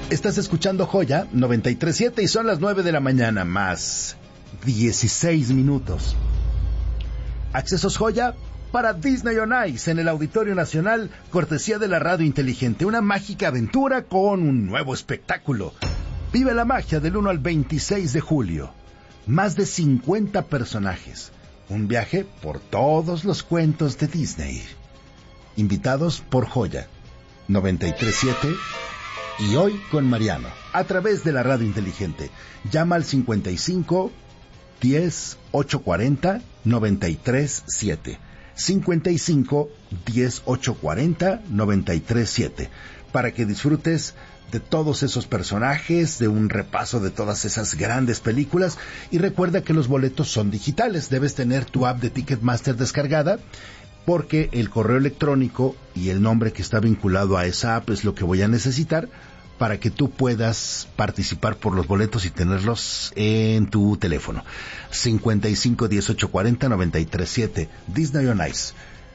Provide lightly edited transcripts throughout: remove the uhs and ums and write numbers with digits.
Estás escuchando Joya 93.7 y son las 9 de la mañana más 16 minutos. Accesos Joya para Disney on Ice en el Auditorio Nacional, cortesía de la Radio Inteligente. Una mágica aventura con un nuevo espectáculo. Vive la magia del 1 al 26 de julio. Más de 50 personajes. Un viaje por todos los cuentos de Disney. Invitados por Joya 93.7 y hoy con Mariano, a través de la Radio Inteligente. Llama al 55 10 840 937. 55 10 840 937. Para que disfrutes de todos esos personajes, de un repaso de todas esas grandes películas. Y recuerda que los boletos son digitales. Debes tener tu app de Ticketmaster descargada, porque el correo electrónico y el nombre que está vinculado a esa app es lo que voy a necesitar para que tú puedas participar por los boletos y tenerlos en tu teléfono. 55 18 40 937. Disney on Ice.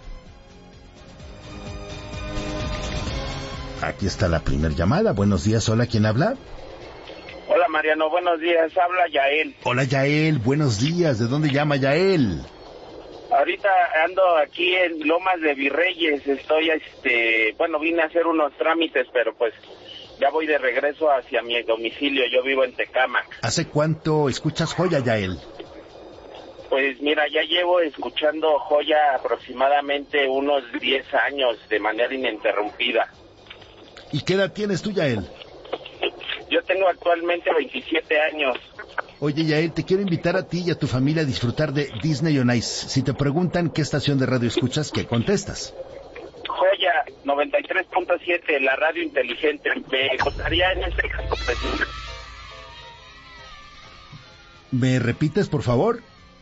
Aquí está la primer llamada. Buenos días, hola, ¿quién habla? Hola Mariano, buenos días, habla Yael. Hola Yael, buenos días, ¿de dónde llama Yael? Ahorita ando aquí en Lomas de Virreyes, estoy, vine a hacer unos trámites, pero pues ya voy de regreso hacia mi domicilio, yo vivo en Tecámac. ¿Hace cuánto escuchas Joya, Yael? Pues mira, ya llevo escuchando Joya aproximadamente unos 10 años de manera ininterrumpida. ¿Y qué edad tienes tú, Yael? Yo tengo actualmente 27 años. Oye, Yael, te quiero invitar a ti y a tu familia a disfrutar de Disney on Ice. Si te preguntan qué estación de radio escuchas, ¿qué contestas? Joya 93.7, la radio inteligente. Me gustaría en este caso precisar. ¿Me repites, por favor?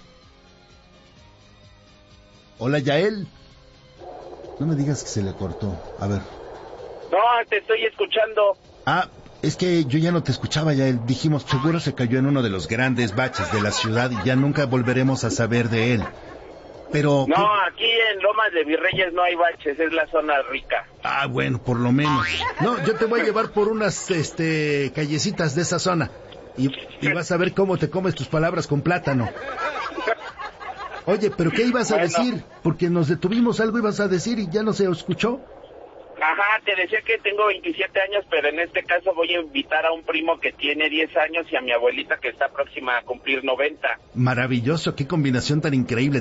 Hola, Yael. No me digas que se le cortó. A ver. No, te estoy escuchando. Ah, es que yo ya no te escuchaba, Yael. Dijimos, seguro se cayó en uno de los grandes baches de la ciudad y ya nunca volveremos a saber de él. Pero... No, aquí en Lomas de Virreyes no hay baches, es la zona rica. Ah, bueno, por lo menos. No, yo te voy a llevar por unas, callecitas de esa zona. Y vas a ver cómo te comes tus palabras con plátano. Oye, ¿pero qué ibas a decir? Porque nos detuvimos, algo ibas a decir y ya no se escuchó. Ajá, te decía que tengo 27 años, pero en este caso voy a invitar a un primo que tiene 10 años y a mi abuelita que está próxima a cumplir 90. Maravilloso, qué combinación tan increíble.